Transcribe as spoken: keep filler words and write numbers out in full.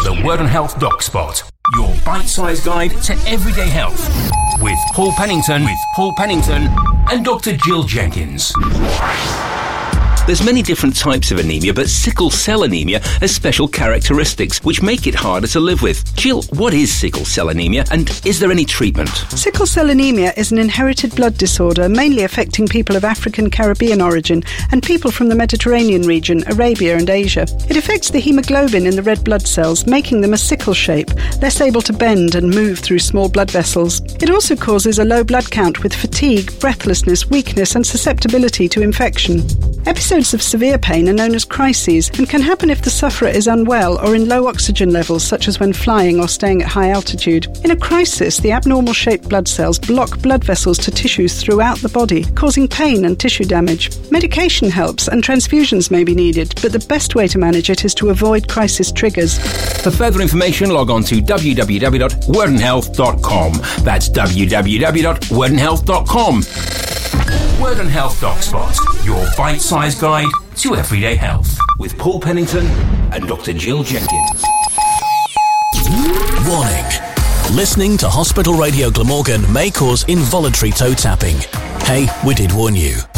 the Word on Health Doc Spot, your bite-sized guide to everyday health, with Paul Pennington, with Paul Pennington and Doctor Jill Jenkins. There's many different types of anemia, but sickle cell anemia has special characteristics which make it harder to live with. Jill, what is sickle cell anemia and is there any treatment? Sickle cell anemia is an inherited blood disorder mainly affecting people of African Caribbean origin and people from the Mediterranean region, Arabia and Asia. It affects the haemoglobin in the red blood cells, making them a sickle shape, less able to bend and move through small blood vessels. It also causes a low blood count with fatigue, breathlessness, weakness and susceptibility to infection. Episodes of severe pain are known as crises and can happen if the sufferer is unwell or in low oxygen levels, such as when flying or staying at high altitude. In a crisis, the abnormal shaped blood cells block blood vessels to tissues throughout the body, causing pain and tissue damage. Medication helps and transfusions may be needed, but the best way to manage it is to avoid crisis triggers. For further information, log on to w w w dot word and health dot com. That's w w w dot word and health dot com. Word on Health Doc Spot, your bite-sized guide to everyday health, with Paul Pennington and Doctor Jill Jenkins. Warning. Listening to Hospital Radio Glamorgan may cause involuntary toe tapping. Hey, we did warn you.